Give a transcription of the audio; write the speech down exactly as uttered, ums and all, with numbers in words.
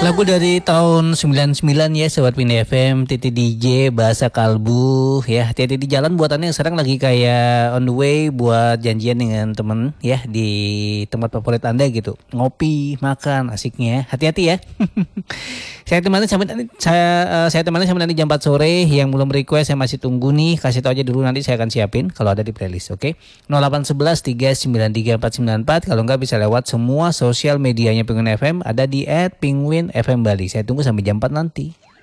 Lagu dari tahun sembilan puluh sembilan ya Sobat Windy F M, Titi D J, Bahasa Kalbu ya. Hati-hati di jalan buat anda yang sekarang lagi kayak on the way buat janjian dengan temen ya di tempat favorit anda gitu. Ngopi, makan, asiknya. Hati-hati ya. Saya temani sampai nanti saya uh, saya temani sampai nanti jam empat sore. Yang belum request saya masih tunggu nih. Kasih tahu aja dulu, nanti saya akan siapin kalau ada di playlist, oke? Okay? nol delapan satu satu tiga sembilan tiga empat sembilan empat. Kalau enggak bisa lewat semua sosial medianya Penguin F M, ada di et penguin f m Bali. Saya tunggu sampai jam empat nanti.